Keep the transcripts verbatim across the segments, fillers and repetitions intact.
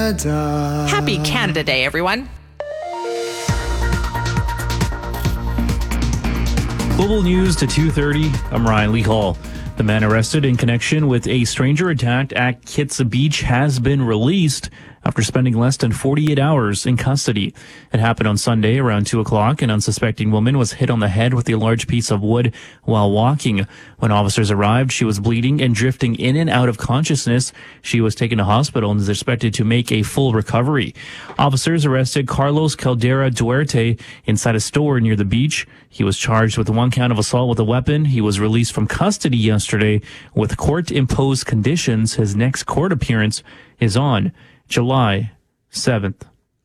Canada. Happy Canada Day, everyone. Global News to two thirty. I'm Ryan Lee Hall. The man arrested in connection with a stranger attack at Kitsa Beach has been released after spending less than forty-eight hours in custody. It happened on Sunday around two o'clock. An unsuspecting woman was hit on the head with a large piece of wood while walking. When officers arrived, she was bleeding and drifting in and out of consciousness. She was taken to hospital and is expected to make a full recovery. Officers arrested Carlos Caldera Duarte inside a store near the beach. He was charged with one count of assault with a weapon. He was released from custody yesterday with court-imposed conditions. His next court appearance is on July seventh.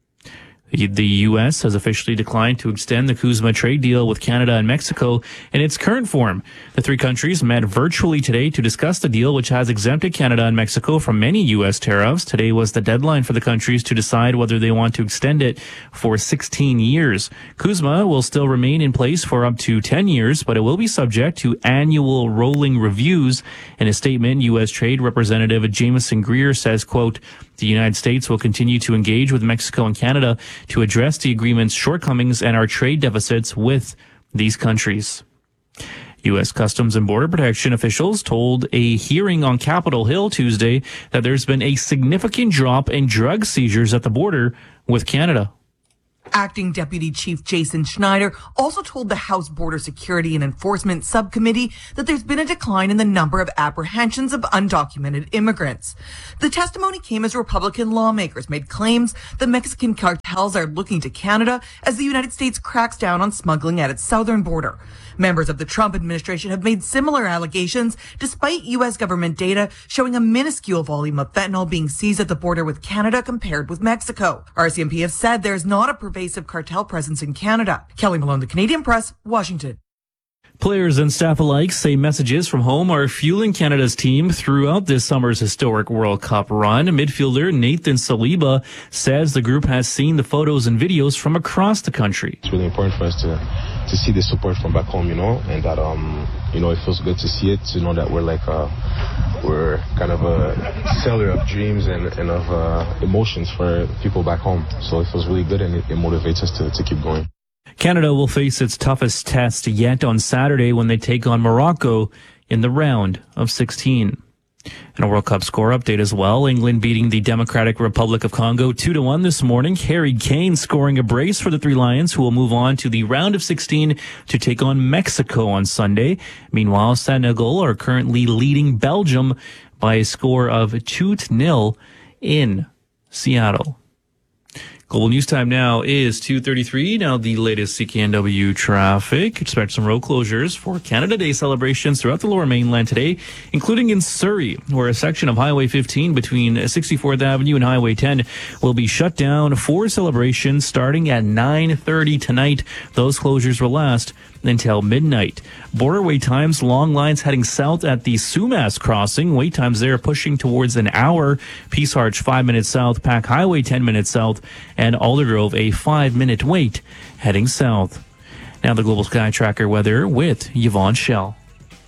The U S has officially declined to extend the CUSMA trade deal with Canada and Mexico in its current form. The three countries met virtually today to discuss the deal, which has exempted Canada and Mexico from many U S tariffs. Today was the deadline for the countries to decide whether they want to extend it for sixteen years. CUSMA will still remain in place for up to ten years, but it will be subject to annual rolling reviews. In a statement, U S Trade Representative Jameson Greer says, quote, "The United States will continue to engage with Mexico and Canada to address the agreement's shortcomings and our trade deficits with these countries." U S Customs and Border Protection officials told a hearing on Capitol Hill Tuesday that there's been a significant drop in drug seizures at the border with Canada. Acting Deputy Chief Jason Schneider also told the House Border Security and Enforcement Subcommittee that there's been a decline in the number of apprehensions of undocumented immigrants. The testimony came as Republican lawmakers made claims that Mexican cartels are looking to Canada as the United States cracks down on smuggling at its southern border. Members of the Trump administration have made similar allegations, despite U S government data showing a minuscule volume of fentanyl being seized at the border with Canada compared with Mexico. R C M P have said there's not a pervasive cartel presence in Canada. Kelly Malone, The Canadian Press, Washington. Players and staff alike say messages from home are fueling Canada's team throughout this summer's historic World Cup run. Midfielder Nathan Saliba says the group has seen the photos and videos from across the country. It's really important for us to to see the support from back home, you know, and that, um, you know, it feels good to see it, to know that we're like, uh, we're kind of a seller of dreams and, and of uh, emotions for people back home. So it feels really good, and it, it motivates us to, to keep going. Canada will face its toughest test yet on Saturday when they take on Morocco in the round of sixteen. And a World Cup score update as well. England beating the Democratic Republic of Congo two to one this morning. Harry Kane scoring a brace for the Three Lions, who will move on to the round of sixteen to take on Mexico on Sunday. Meanwhile, Senegal are currently leading Belgium by a score of two to nil in Seattle. Global News Time now is two thirty-three. Now the latest C K N W traffic. Expect some road closures for Canada Day celebrations throughout the Lower Mainland today, including in Surrey, where a section of Highway fifteen between sixty-fourth Avenue and Highway ten will be shut down for celebrations starting at nine thirty tonight. Those closures will last until midnight. Border wait times, long lines heading south at the Sumas crossing. Wait times there pushing towards an hour. Peace Arch five minutes south, Pack Highway ten minutes south, and Aldergrove a five minute wait heading south. Now the Global Sky Tracker weather with Yvonne Schell.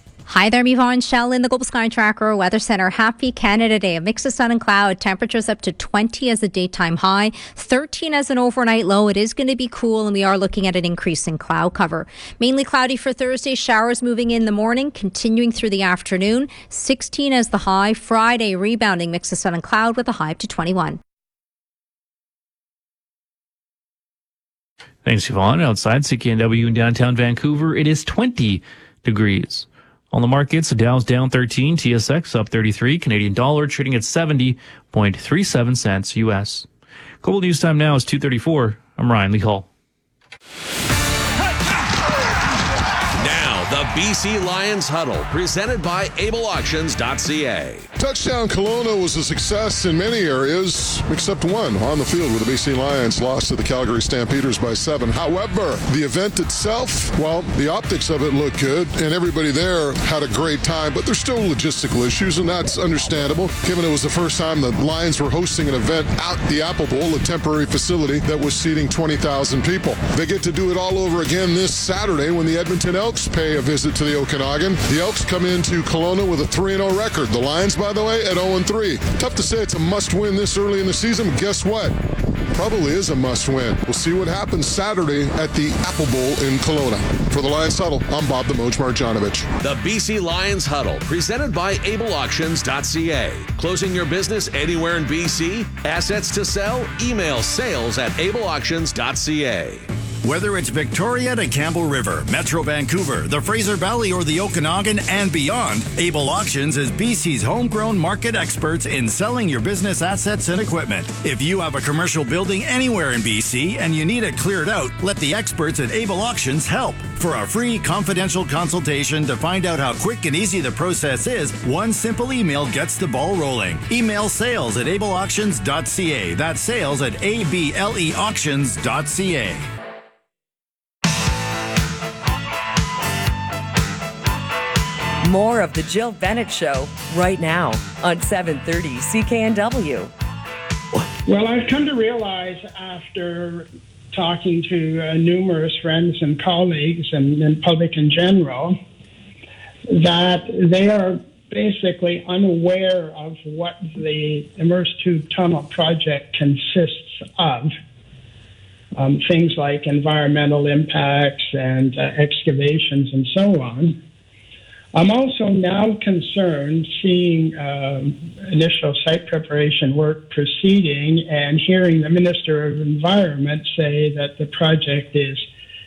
Hi there, I'm Yvonne Schell in the Global Sky Tracker Weather Center. Happy Canada Day. A mix of sun and cloud. Temperatures up to twenty as a daytime high, thirteen as an overnight low. It is going to be cool, and we are looking at an increase in cloud cover. Mainly cloudy for Thursday. Showers moving in the morning, continuing through the afternoon. sixteen as the high. Friday, rebounding mix of sun and cloud with a high up to twenty-one. Thanks, Yvonne. Outside C K N W in downtown Vancouver, it is twenty degrees. On the markets, the Dow's down thirteen, T S X up thirty-three, Canadian dollar trading at seventy point three seven cents U S. Global News Time now is two thirty-four. I'm Ryan Lee Hall. Now, the B C Lions Huddle, presented by able auctions dot c a. Touchdown Kelowna was a success in many areas, except one on the field where the B C Lions lost to the Calgary Stampeders by seven. However, the event itself, well, the optics of it looked good, and everybody there had a great time, but there's still logistical issues, and that's understandable, given it was the first time the Lions were hosting an event out the Apple Bowl, a temporary facility that was seating twenty thousand people. They get to do it all over again this Saturday when the Edmonton Elks pay a visit to the Okanagan. The Elks come into Kelowna with a three and oh record. The Lions, by the way, at oh and three. Tough to say it's a must-win this early in the season, but guess what? Probably is a must-win. We'll see what happens Saturday at the Apple Bowl in Kelowna. For the Lions Huddle, I'm Bob the Moj Marjanovic. The B C Lions Huddle, presented by able auctions dot c a. Closing your business anywhere in B C? Assets to sell? Email sales at able auctions dot c a. Whether it's Victoria to Campbell River, Metro Vancouver, the Fraser Valley, or the Okanagan and beyond, Able Auctions is B C's homegrown market experts in selling your business assets and equipment. If you have a commercial building anywhere in B C and you need it cleared out, let the experts at Able Auctions help. For a free confidential consultation to find out how quick and easy the process is, one simple email gets the ball rolling. Email sales at able auctions dot c a. That's sales at able auctions dot c a. More of the Jill Bennett Show right now on seven thirty C K N W. Well, I've come to realize after talking to uh, numerous friends and colleagues and, and public in general that they are basically unaware of what the immersed tube tunnel project consists of. Um, things like environmental impacts and uh, excavations and so on. I'm also now concerned seeing um, initial site preparation work proceeding and hearing the Minister of Environment say that the project is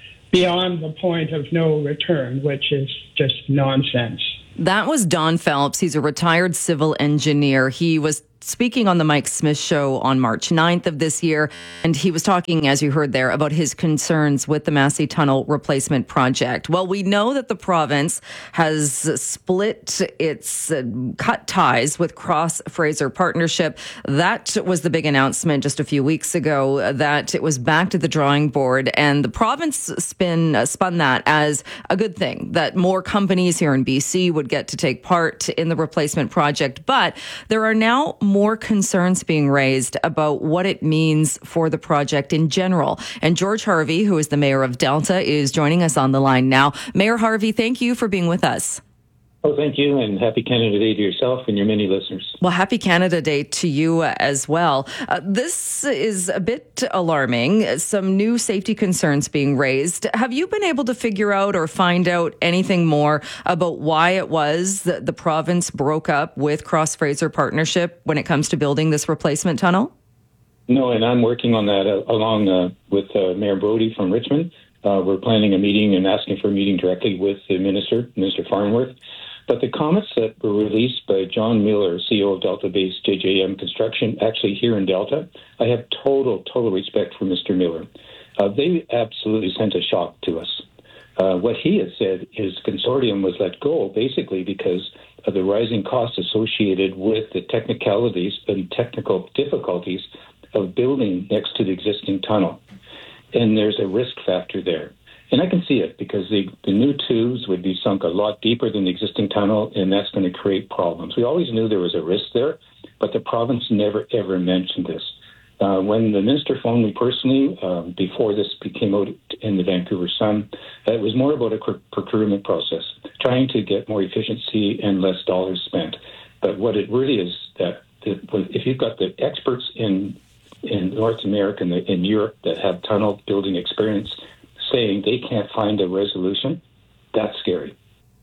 beyond the point of no return, which is just nonsense. That was Don Phelps. He's a retired civil engineer. He was speaking on the Mike Smith Show on March ninth of this year, and he was talking, as you heard there, about his concerns with the Massey Tunnel replacement project. Well, we know that the province has split its uh, cut ties with Cross Fraser Partnership. That was the big announcement just a few weeks ago, uh, that it was back to the drawing board, and the province spin, uh, spun that as a good thing, that more companies here in B C would get to take part in the replacement project. But there are now more concerns being raised about what it means for the project in general. And George Harvey, who is the mayor of Delta, is joining us on the line now. Mayor Harvey, thank you for being with us. Oh, thank you, and happy Canada Day to yourself and your many listeners. Well, happy Canada Day to you uh, as well. Uh, this is a bit alarming. Some new safety concerns being raised. Have you been able to figure out or find out anything more about why it was that the province broke up with Cross Fraser Partnership when it comes to building this replacement tunnel? No, and I'm working on that uh, along uh, with uh, Mayor Brody from Richmond. Uh, we're planning a meeting and asking for a meeting directly with the minister, Minister Farnworth. But the comments that were released by John Miller, C E O of Delta-based J J M Construction, actually here in Delta, I have total, total respect for Mister Miller. Uh, they absolutely sent a shock to us. Uh, what he has said is consortium was let go basically because of the rising costs associated with the technicalities and technical difficulties of building next to the existing tunnel. And there's a risk factor there. And I can see it because the, the new tubes would be sunk a lot deeper than the existing tunnel, and that's going to create problems. We always knew there was a risk there, but the province never, ever mentioned this. Uh, when the minister phoned me personally, um, before this came out in the Vancouver Sun, uh, it was more about a procurement process, trying to get more efficiency and less dollars spent. But what it really is, that if you've got the experts in in North America and in Europe that have tunnel building experience saying they can't find a resolution, that's scary.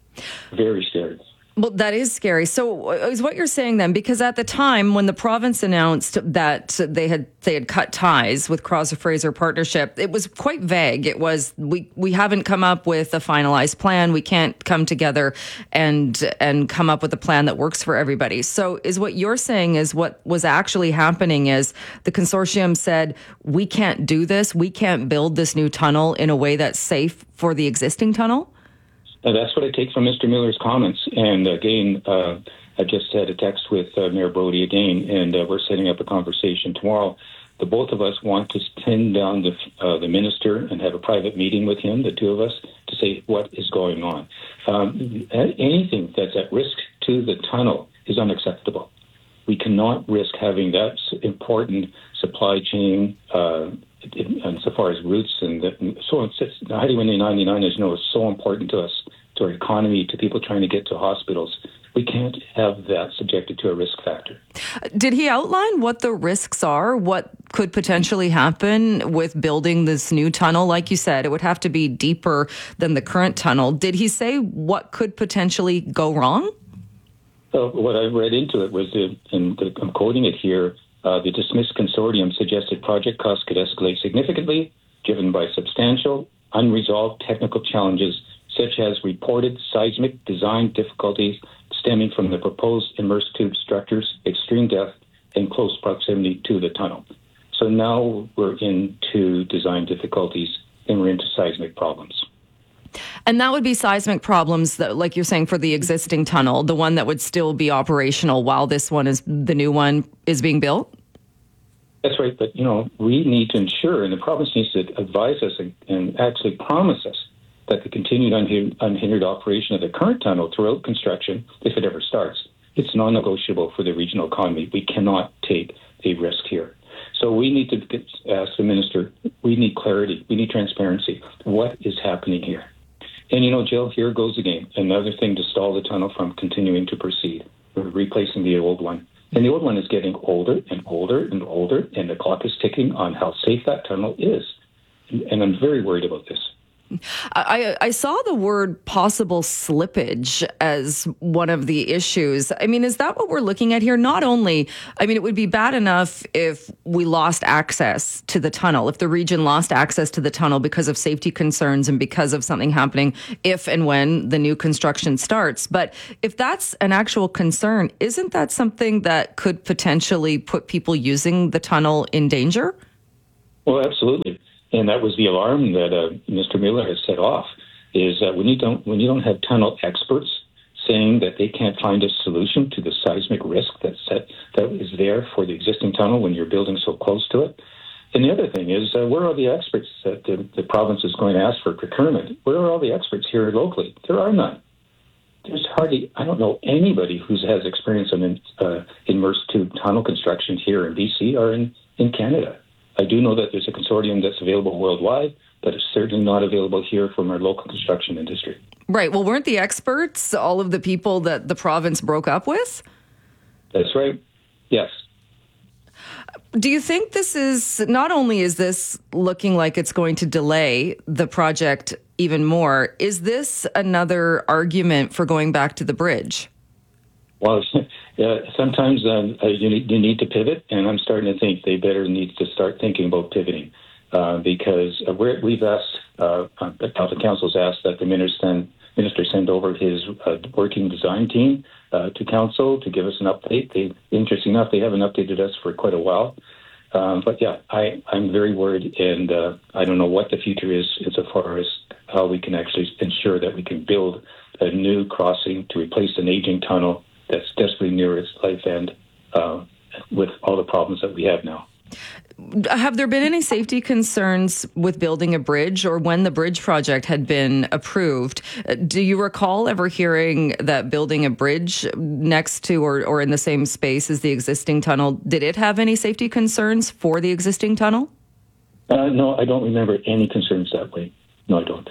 Very scary. Well, that is scary. So is what you're saying then, because at the time when the province announced that they had they had cut ties with Cross Fraser Partnership, it was quite vague. It was, we we haven't come up with a finalized plan. We can't come together and and come up with a plan that works for everybody. So is what you're saying is what was actually happening is the consortium said, we can't do this. We can't build this new tunnel in a way that's safe for the existing tunnel? Uh, that's what I take from Mister Miller's comments. And again, uh, I just had a text with uh, Mayor Brody again, and uh, we're setting up a conversation tomorrow. The both of us want to pin down the, uh, the minister and have a private meeting with him, the two of us, to say what is going on. Um, anything that's at risk to the tunnel is unacceptable. We cannot risk having that important supply chain, uh, and so far as routes and the, so on. Highway ninety-nine, as you know, is so important to us to our economy, to people trying to get to hospitals. We can't have that subjected to a risk factor. Did he outline what the risks are? What could potentially happen with building this new tunnel? Like you said, it would have to be deeper than the current tunnel. Did he say what could potentially go wrong? So what I read into it was, the, and the, I'm quoting it here, uh, the dismissed consortium suggested project costs could escalate significantly, driven by substantial, unresolved technical challenges, such as reported seismic design difficulties stemming from the proposed immersed tube structures, extreme depth, and close proximity to the tunnel. So now we're into design difficulties and we're into seismic problems. And that would be seismic problems, that, like you're saying, for the existing tunnel, the one that would still be operational while this one is, the new one is being built? That's right. But, you know, we need to ensure, and the province needs to advise us and, and actually promise us that the continued unhindered, unhindered operation of the current tunnel throughout construction, if it ever starts, it's non-negotiable for the regional economy. We cannot take a risk here. So we need to get, ask the minister, we need clarity, we need transparency. What is happening here? And, you know, Jill, here goes again. Another thing to stall the tunnel from continuing to proceed. We're replacing the old one. And the old one is getting older and older and older, and the clock is ticking on how safe that tunnel is. And I'm very worried about this. I, I saw the word possible slippage as one of the issues. I mean, is that what we're looking at here? Not only, I mean, it would be bad enough if we lost access to the tunnel, if the region lost access to the tunnel because of safety concerns and because of something happening if and when the new construction starts. But if that's an actual concern, isn't that something that could potentially put people using the tunnel in danger? Well, absolutely. And that was the alarm that uh, Mister Miller has set off, is that when you don't when you don't have tunnel experts saying that they can't find a solution to the seismic risk that's set, that is there for the existing tunnel when you're building so close to it. And the other thing is, uh, where are the experts that the, the province is going to ask for procurement? Where are all the experts here locally? There are none. There's hardly, I don't know anybody who has experience in uh, immersed tube tunnel construction here in B C or in, in Canada. I do know that there's a consortium that's available worldwide, but it's certainly not available here from our local construction industry. Right. Well, weren't the experts all of the people that the province broke up with? That's right. Yes. Do you think this is, not only is this looking like it's going to delay the project even more, is this another argument for going back to the bridge? Well, uh, sometimes um, uh, you, need, you need to pivot, and I'm starting to think they better need to start thinking about pivoting uh, because uh, we're, we've asked, uh, the council's asked that the minister, minister send over his uh, working design team uh, to council to give us an update. They, interesting enough, they haven't updated us for quite a while. Um, but yeah, I, I'm very worried, and uh, I don't know what the future is insofar as how we can actually ensure that we can build a new crossing to replace an aging tunnel that's desperately near its life end uh, with all the problems that we have now. Have there been any safety concerns with building a bridge, or when the bridge project had been approved? Do you recall ever hearing that building a bridge next to or, or in the same space as the existing tunnel, did it have any safety concerns for the existing tunnel? Uh, no, I don't remember any concerns that way. No, I don't.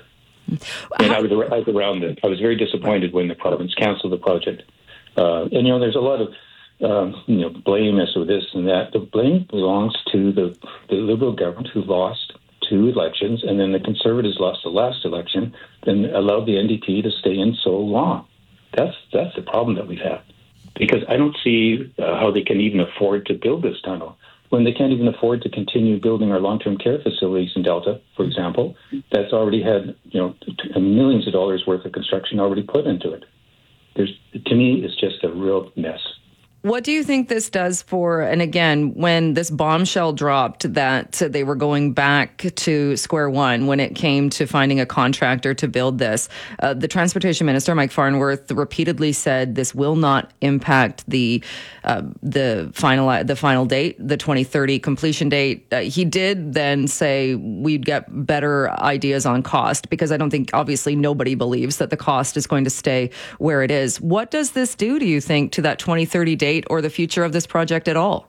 And I was, I was around it. I was very disappointed when the province canceled the project. Uh, and, you know, there's a lot of, um, you know, blame as to this and that. The blame belongs to the, the Liberal government who lost two elections, and then the Conservatives lost the last election and allowed the N D P to stay in so long. That's that's the problem that we've had. Because I don't see uh, how they can even afford to build this tunnel when they can't even afford to continue building our long-term care facilities in Delta, for example, that's already had, you know, millions of dollars worth of construction already put into it. There's, to me, it's just a real mess. What do you think this does for, and again, when this bombshell dropped that they were going back to square one when it came to finding a contractor to build this, uh, the Transportation Minister, Mike Farnworth, repeatedly said this will not impact the uh, the final the final date, the twenty thirty completion date. Uh, he did then say we'd get better ideas on cost, because I don't think, obviously, nobody believes that the cost is going to stay where it is. What does this do, do you think, to that twenty thirty date or the future of this project at all?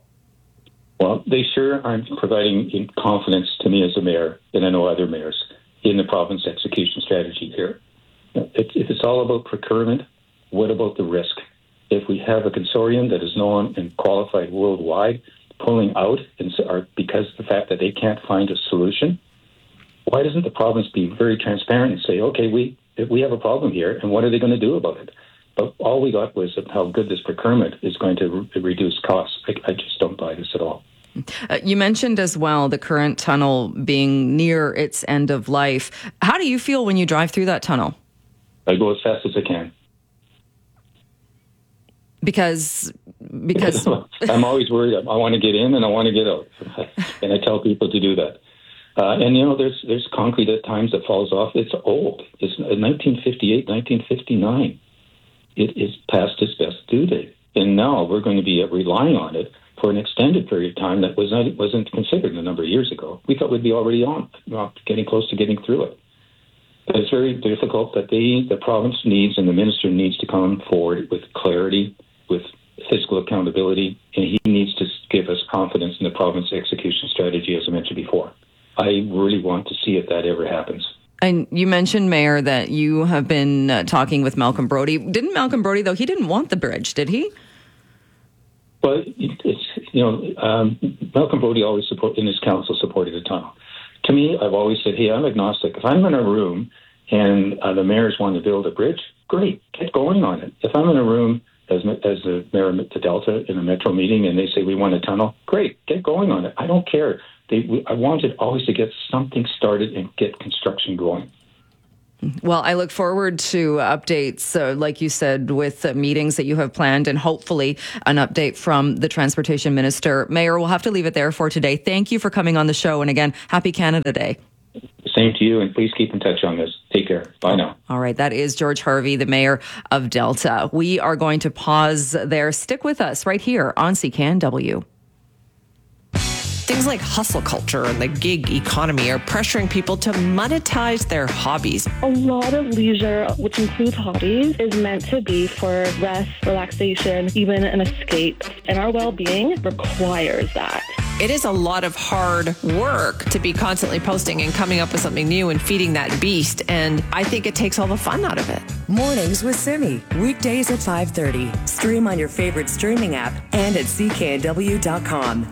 Well, they sure aren't providing confidence to me as a mayor, and I know other mayors, in the province execution strategy here. if, if it's all about procurement, what about the risk? If we have a consortium that is known and qualified worldwide pulling out and so, or because of the fact that they can't find a solution, why doesn't the province be very transparent and say, okay, we we have a problem here, and what are they going to do about it? But all we got was how good this procurement is going to re- reduce costs. I, I just don't buy this at all. Uh, you mentioned as well the current tunnel being near its end of life. How do you feel when you drive through that tunnel? I go as fast as I can. Because, because I'm always worried. I want to get in and I want to get out. And I tell people to do that. Uh, and, you know, there's there's concrete at times that falls off. It's old. It's nineteen fifty-eight, nineteen fifty-nine. It is past its best due date. And now we're going to be relying on it for an extended period of time that was not, wasn't considered a number of years ago. We thought we'd be already on, well, getting close to getting through it. But it's very difficult that the, the province needs and the minister needs to come forward with clarity, with fiscal accountability, and he needs to give us confidence in the province execution strategy, as I mentioned before. I really want to see if that ever happens. And you mentioned, Mayor, that you have been uh, talking with Malcolm Brody. Didn't Malcolm Brody, though, he didn't want the bridge, did he? But it's, you know, um, Malcolm Brody always support, in his council supported the tunnel. To me, I've always said, hey, I'm agnostic. If I'm in a room and uh, the mayors want to build a bridge, great, get going on it. If I'm in a room as as the mayor of the Delta in a metro meeting and they say we want a tunnel, great, get going on it. I don't care. They, we, I wanted always to get something started and get construction going. Well, I look forward to updates, uh, like you said, with uh, meetings that you have planned and hopefully an update from the Transportation Minister. Mayor, we'll have to leave it there for today. Thank you for coming on the show. And again, happy Canada Day. Same to you, and please keep in touch on this. Take care. Bye now. All right, that is George Harvey, the mayor of Delta. We are going to pause there. Stick with us right here on C K N W. Things like hustle culture and the gig economy are pressuring people to monetize their hobbies. A lot of leisure, which includes hobbies, is meant to be for rest, relaxation, even an escape. And our well-being requires that. It is a lot of hard work to be constantly posting and coming up with something new and feeding that beast. And I think it takes all the fun out of it. Mornings with Simi. Weekdays at five thirty. Stream on your favorite streaming app and at C K N W dot com.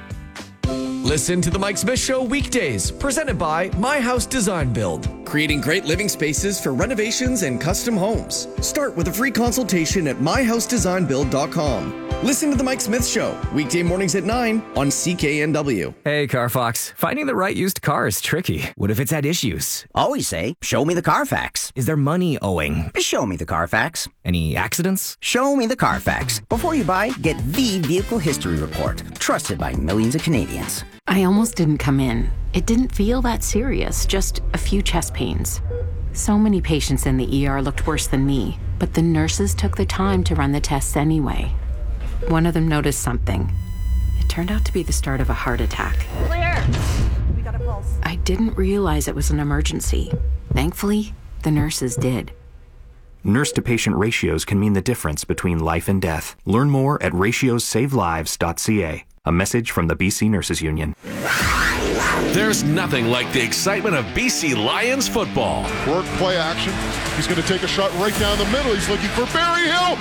Listen to The Mike Smith Show weekdays, presented by My House Design Build, creating great living spaces for renovations and custom homes. Start with a free consultation at my house design build dot com. Listen to The Mike Smith Show, weekday mornings at nine on C K N W. Hey, Carfox. Finding the right used car is tricky. What if it's had issues? Always say, show me the Carfax. Is there money owing? Show me the Carfax. Any accidents? Show me the Carfax. Before you buy, get the Vehicle History Report, trusted by millions of Canadians. I almost didn't come in. It didn't feel that serious, just a few chest pains. So many patients in the E R looked worse than me, but the nurses took the time to run the tests anyway. One of them noticed something. It turned out to be the start of a heart attack. Clear! We got a pulse. I didn't realize it was an emergency. Thankfully, the nurses did. Nurse-to-patient ratios can mean the difference between life and death. Learn more at ratios save lives dot c a. A message from the B C Nurses Union. There's nothing like the excitement of B C Lions football. Work, play action. He's going to take a shot right down the middle. He's looking for Barry Hill.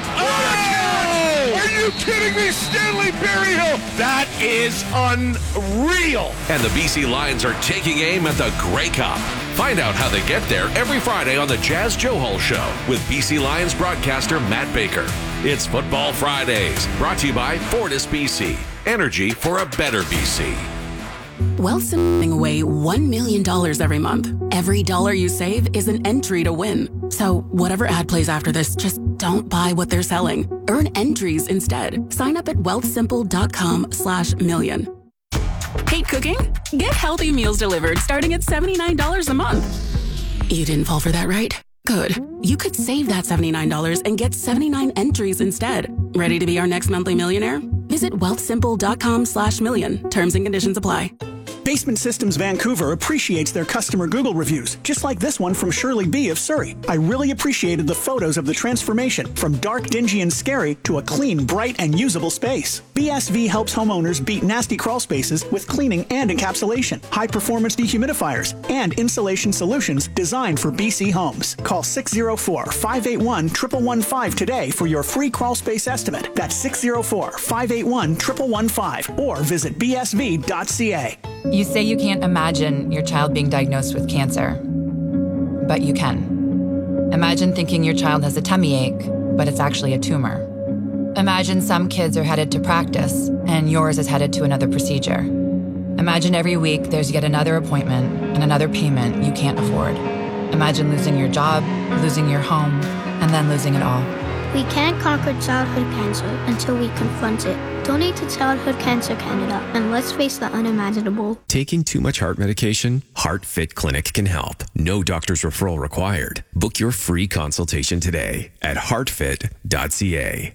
Oh! Are you kidding me? Stanley Berryhill. That is unreal. And the B C Lions are taking aim at the Grey Cup. Find out how they get there every Friday on the Jazz Joe Hall Show with B C Lions broadcaster Matt Baker. It's Football Fridays, brought to you by Fortis B C. Energy for a better B C. Wealth's giving away one million dollars every month. Every dollar you save is an entry to win. So whatever ad plays after this, just don't buy what they're selling. Earn entries instead. Sign up at wealthsimple dot com slash million. Hate cooking? Get healthy meals delivered starting at seventy-nine dollars a month. You didn't fall for that, right? Good. You could save that seventy-nine dollars and get seventy-nine entries instead. Ready to be our next monthly millionaire? Visit wealthsimple dot com slash million. Terms and conditions apply. Basement Systems Vancouver appreciates their customer Google reviews, just like this one from Shirley B. of Surrey. I really appreciated the photos of the transformation from dark, dingy, and scary to a clean, bright, and usable space. B S V helps homeowners beat nasty crawl spaces with cleaning and encapsulation, high-performance dehumidifiers, and insulation solutions designed for B C homes. Call six oh four, five eight one, one one one five today for your free crawl space estimate. That's six oh four, five eight one, one one one five or visit b s v dot c a. You say you can't imagine your child being diagnosed with cancer, but you can. Imagine thinking your child has a tummy ache, but it's actually a tumor. Imagine some kids are headed to practice and yours is headed to another procedure. Imagine every week there's yet another appointment and another payment you can't afford. Imagine losing your job, losing your home, and then losing it all. We can't conquer childhood cancer until we confront it. Donate to Childhood Cancer Canada and let's face the unimaginable. Taking too much heart medication? HeartFit Clinic can help. No doctor's referral required. Book your free consultation today at heart fit dot c a.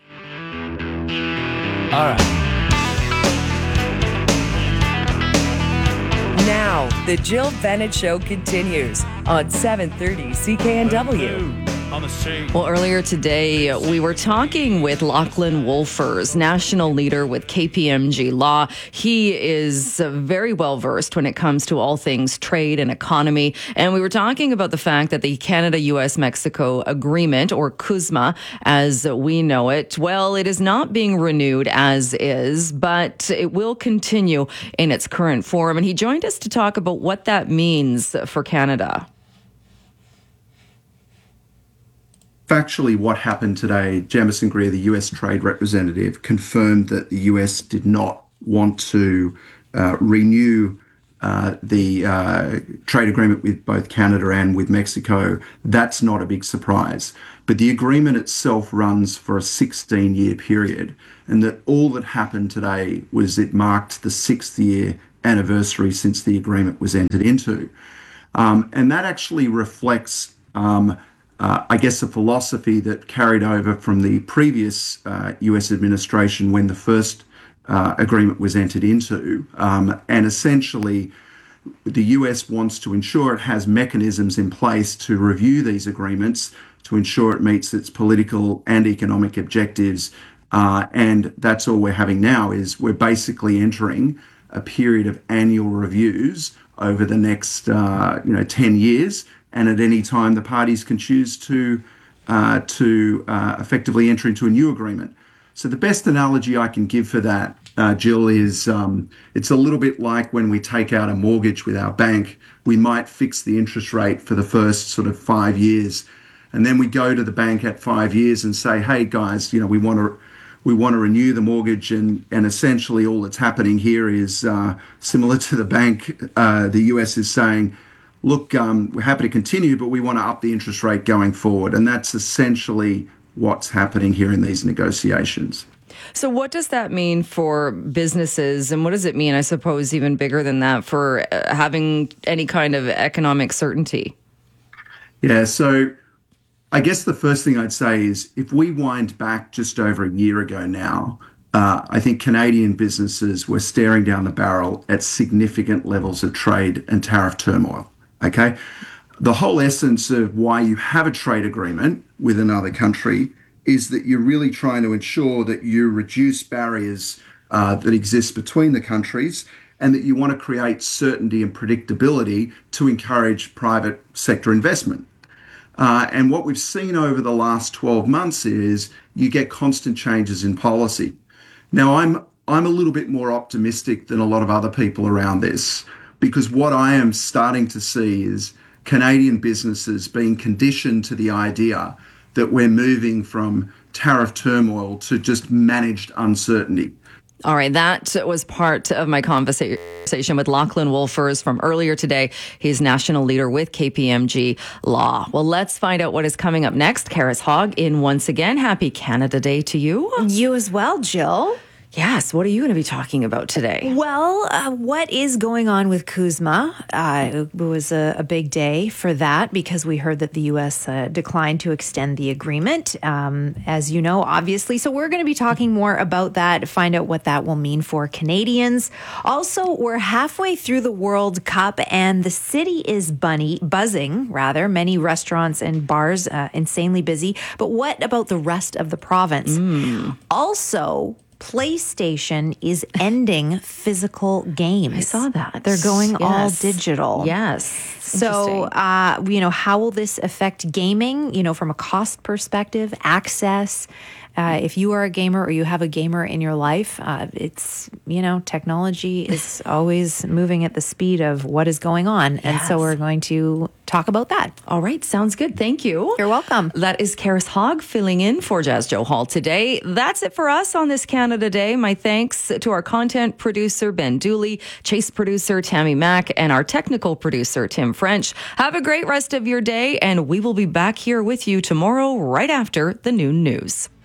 All right. Now, the Jill Bennett Show continues on seven thirty C K N W. Well, earlier today, we were talking with Lachlan Wolfers, national leader with K P M G Law. He is very well versed when it comes to all things trade and economy. And we were talking about the fact that the Canada-U S Mexico Agreement, or CUSMA, as we know it, well, it is not being renewed as is, but it will continue in its current form. And he joined us to talk about what that means for Canada. Factually, what happened today, Jamison Greer, the U S trade representative, confirmed that the U S did not want to uh, renew uh, the uh, trade agreement with both Canada and with Mexico. That's not a big surprise. But the agreement itself runs for a sixteen-year period, and that all that happened today was it marked the sixth year anniversary since the agreement was entered into. Um, and that actually reflects um, Uh, I guess a philosophy that carried over from the previous uh, U S administration when the first uh, agreement was entered into. Um, and essentially, the U S wants to ensure it has mechanisms in place to review these agreements, to ensure it meets its political and economic objectives. Uh, and that's all we're having now is we're basically entering a period of annual reviews over the next, uh, you know, ten years. And at any time, the parties can choose to uh, to uh, effectively enter into a new agreement. So the best analogy I can give for that, uh, Jill, is um, it's a little bit like when we take out a mortgage with our bank. We might fix the interest rate for the first sort of five years, and then we go to the bank at five years and say, "Hey guys, you know, we want to we want to renew the mortgage," and and essentially all that's happening here is uh, similar to the bank. Uh, the U S is saying, look, um, we're happy to continue, but we want to up the interest rate going forward. And that's essentially what's happening here in these negotiations. So what does that mean for businesses? And what does it mean, I suppose, even bigger than that, for uh, having any kind of economic certainty? Yeah, so I guess the first thing I'd say is if we wind back just over a year ago now, Uh, I think Canadian businesses were staring down the barrel at significant levels of trade and tariff turmoil. Okay, the whole essence of why you have a trade agreement with another country is that you're really trying to ensure that you reduce barriers uh, that exist between the countries, and that you want to create certainty and predictability to encourage private sector investment. Uh, and what we've seen over the last twelve months is you get constant changes in policy. Now, I'm I'm a little bit more optimistic than a lot of other people around this, because what I am starting to see is Canadian businesses being conditioned to the idea that we're moving from tariff turmoil to just managed uncertainty. All right, that was part of my conversation with Lachlan Wolfers from earlier today. He's national leader with K P M G Law. Well, let's find out what is coming up next. Karis Hogg in once again. Happy Canada Day to you. You as well, Jill. Yes, what are you going to be talking about today? Well, uh, what is going on with Kuzma? Uh, it was a, a big day for that because we heard that the U S uh, declined to extend the agreement, um, as you know, obviously. So we're going to be talking more about that, find out what that will mean for Canadians. Also, we're halfway through the World Cup and the city is bunny, buzzing, rather. Many restaurants and bars uh, insanely busy. But what about the rest of the province? Mm. Also, PlayStation is ending physical games. I saw that. They're going yes. all digital. Yes. So, uh, you know, how will this affect gaming, you know, from a cost perspective, access? Uh, if you are a gamer or you have a gamer in your life, uh, it's, you know, technology is always moving at the speed of what is going on. Yes. And so we're going to talk about that. All right. Sounds good. Thank you. You're welcome. That is Karis Hogg filling in for Jazz Joe Hall today. That's it for us on this Canada Day. My thanks to our content producer, Ben Dooley, Chase producer, Tammy Mack, and our technical producer, Tim French. Have a great rest of your day, and we will be back here with you tomorrow right after the noon news.